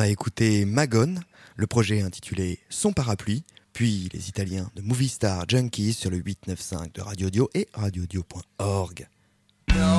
a écouté Magone, le projet intitulé Son parapluie, puis les Italiens de Movie Star Junkies sur le 895 de Radio Dio et radiodio.org.